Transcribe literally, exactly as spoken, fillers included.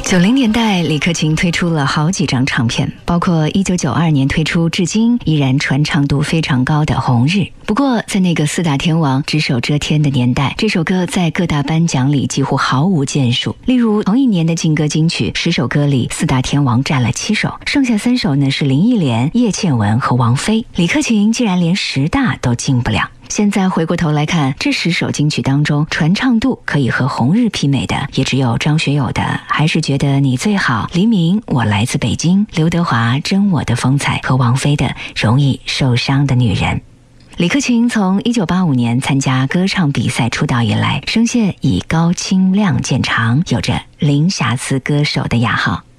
九零年代，李克勤推出了好几张唱片，包括一九九二年推出至今依然传唱度非常高的《红日》。不过，在那个四大天王只手遮天的年代，这首歌在各大颁奖里几乎毫无建树。例如，同一年的劲歌金曲，十首歌里四大天王占了七首，剩下三首呢是林忆莲、叶倩文和王菲。李克勤竟然连十大都进不了。现在回过头来看，这十首金曲当中，传唱度可以和《红日》媲美的，也只有张学友的《还是觉得你最好》，黎明《我来自北京》，刘德华《真我的风采》和王菲的《容易受伤的女人》。李克勤从一九八五年参加歌唱比赛出道以来，声线以高清亮见长，有着零瑕疵歌手的雅号。